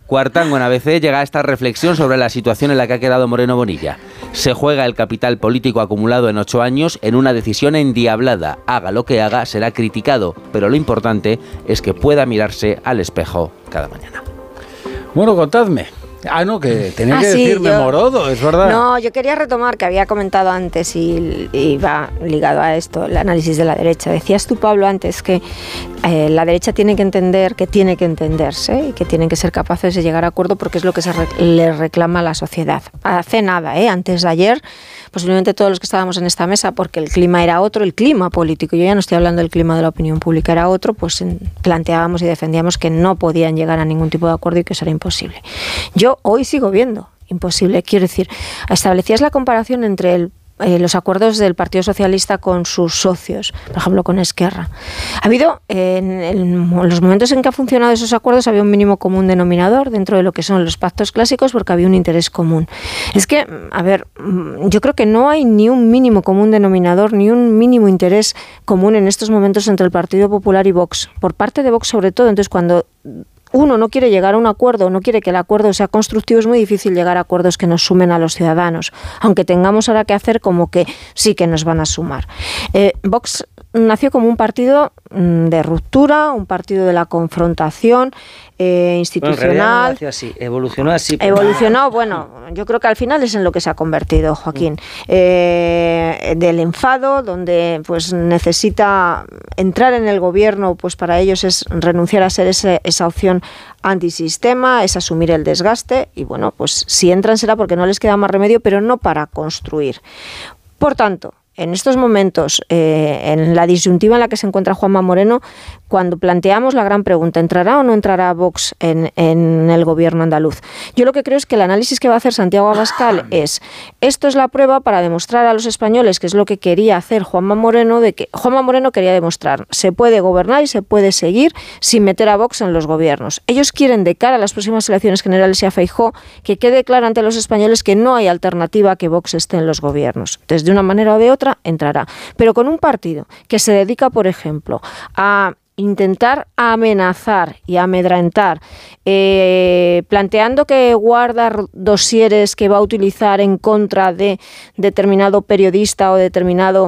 Cuartango en ABC llega a esta reflexión sobre la situación en la que ha quedado Moreno Bonilla. Se juega el capital político acumulado en 8 años en una decisión endiablada. Haga lo que haga, será criticado, pero lo importante es que pueda mirarse al espejo cada mañana. Bueno, contadme. No, que tenía que decirme Morodo, es verdad. No, yo quería retomar que había comentado antes y va ligado a esto, el análisis de la derecha. Decías tú, Pablo, antes que la derecha tiene que entender que tiene que entenderse y que tienen que ser capaces de llegar a acuerdo porque es lo que le reclama a la sociedad. Hace nada, antes de ayer, posiblemente todos los que estábamos en esta mesa, porque el clima era otro, el clima político, yo ya no estoy hablando del clima de la opinión pública, era otro, pues planteábamos y defendíamos que no podían llegar a ningún tipo de acuerdo y que eso era imposible. Yo hoy sigo viendo imposible, quiero decir, establecías la comparación entre los acuerdos del Partido Socialista con sus socios, por ejemplo con Esquerra. Ha habido, en los momentos en que han funcionado esos acuerdos, había un mínimo común denominador dentro de lo que son los pactos clásicos porque había un interés común. Es que, a ver, yo creo que no hay ni un mínimo común denominador, ni un mínimo interés común en estos momentos entre el Partido Popular y Vox, por parte de Vox sobre todo. Entonces, cuando uno no quiere llegar a un acuerdo, no quiere que el acuerdo sea constructivo, es muy difícil llegar a acuerdos que nos sumen a los ciudadanos, aunque tengamos ahora que hacer como que sí que nos van a sumar. Vox nació como un partido de ruptura, un partido de la confrontación institucional. Nació así, evolucionó así. Evolucionó, bueno, yo creo que al final es en lo que se ha convertido, Joaquín. Del enfado, donde pues necesita entrar en el gobierno, pues para ellos es renunciar a ser esa opción antisistema, es asumir el desgaste, y bueno, pues si entran será porque no les queda más remedio, pero no para construir. Por tanto, en estos momentos, en la disyuntiva en la que se encuentra Juanma Moreno, cuando planteamos la gran pregunta, ¿entrará o no entrará Vox en el gobierno andaluz? Yo lo que creo es que el análisis que va a hacer Santiago Abascal es, esto es la prueba para demostrar a los españoles, que es lo que quería hacer Juanma Moreno, de que Juanma Moreno quería demostrar, se puede gobernar y se puede seguir sin meter a Vox en los gobiernos. Ellos quieren, de cara a las próximas elecciones generales y a Feijóo, que quede claro ante los españoles que no hay alternativa a que Vox esté en los gobiernos. Entonces, de una manera o de otra, entrará. Pero con un partido que se dedica, por ejemplo, a intentar amenazar y amedrentar, planteando que guarda dosieres que va a utilizar en contra de determinado periodista o determinado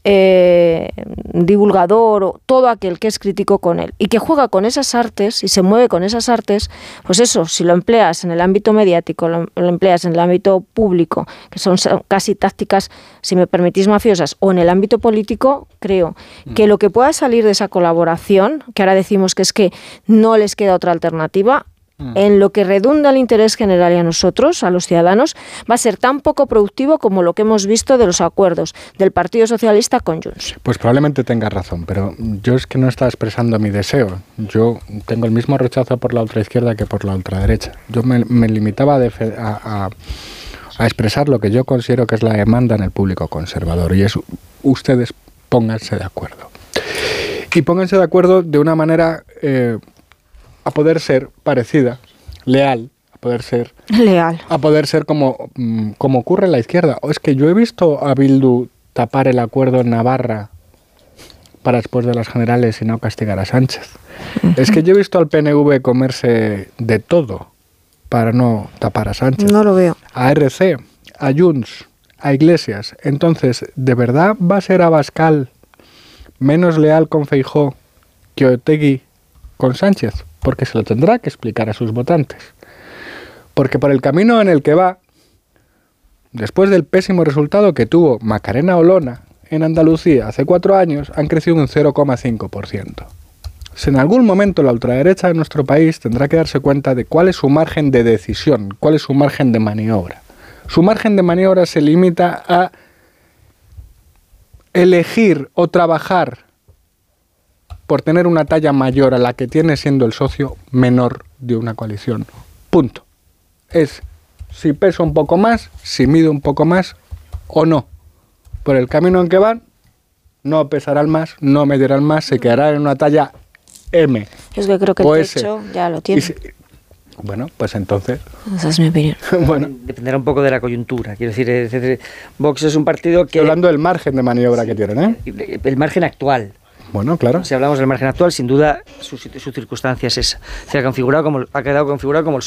divulgador o todo aquel que es crítico con él, y que juega con esas artes y se mueve con esas artes, pues eso, si lo empleas en el ámbito mediático, lo empleas en el ámbito público, que son casi tácticas, si me permitís, mafiosas, o en el ámbito político, creo que lo que pueda salir de esa colaboración, que ahora decimos que es que no les queda otra alternativa, en lo que redunda el interés general y a nosotros, a los ciudadanos, va a ser tan poco productivo como lo que hemos visto de los acuerdos del Partido Socialista con Junts. Pues probablemente tengas razón, pero yo es que no estaba expresando mi deseo. Yo tengo el mismo rechazo por la ultraizquierda que por la ultraderecha. Yo me limitaba a expresar lo que yo considero que es la demanda en el público conservador, y es ustedes pónganse de acuerdo. Y pónganse de acuerdo de una manera a poder ser parecida, leal, a poder ser como ocurre en la izquierda. O es que yo he visto a Bildu tapar el acuerdo en Navarra para después de las generales y no castigar a Sánchez. Es que yo he visto al PNV comerse de todo para no tapar a Sánchez. No lo veo. A RC, a Junts, a Iglesias. Entonces, ¿de verdad va a ser Abascal menos leal con Feijóo que Otegi con Sánchez? Porque se lo tendrá que explicar a sus votantes. Porque por el camino en el que va, después del pésimo resultado que tuvo Macarena Olona en Andalucía hace 4 años, han crecido un 0,5%. Si en algún momento la ultraderecha de nuestro país tendrá que darse cuenta de cuál es su margen de decisión, cuál es su margen de maniobra. Su margen de maniobra se limita a elegir o trabajar por tener una talla mayor a la que tiene siendo el socio menor de una coalición. Punto. Es si peso un poco más, si mido un poco más o no. Por el camino en que van, no pesarán más, no medirán más, se quedarán en una talla M. Es que creo que el techo ya lo tiene. Bueno, pues entonces... Esa es mi opinión. Bueno, dependerá un poco de la coyuntura. Quiero decir, Vox es un partido que... Estoy hablando del margen de maniobra que tienen, ¿eh? El margen actual. Bueno, claro. Si hablamos del margen actual, sin duda su circunstancia es esa. Se ha quedado configurado como el